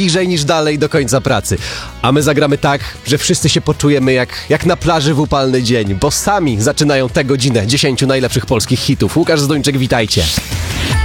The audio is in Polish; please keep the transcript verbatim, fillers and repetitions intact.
bliżej niż dalej do końca pracy. A my zagramy tak, że wszyscy się poczujemy jak, jak na plaży w upalny dzień, bo sami zaczynają tę godzinę dziesięciu najlepszych polskich hitów. Łukasz Zdończyk, witajcie.